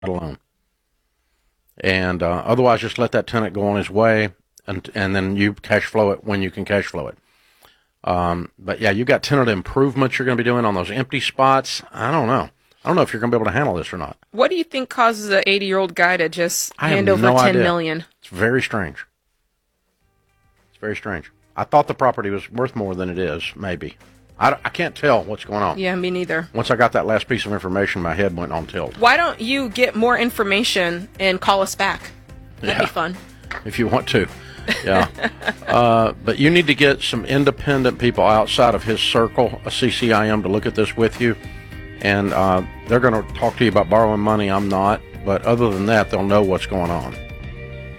alone. And otherwise, just let that tenant go on his way, and then you cash flow it when you can cash flow it. But yeah, you got tenant improvements you're going to be doing on those empty spots. I don't know. I don't know if you're going to be able to handle this or not. What do you think causes an 80-year-old guy to just hand over no $10 idea. million? It's very strange. It's very strange. I thought the property was worth more than it is, maybe. I can't tell what's going on. Yeah, me neither. Once I got that last piece of information, my head went on tilt. Why don't you get more information and call us back? That'd be fun. If you want to. Yeah. But you need to get some independent people outside of his circle, a CCIM, to look at this with you. And they're going to talk to you about borrowing money. I'm not. But other than that, they'll know what's going on.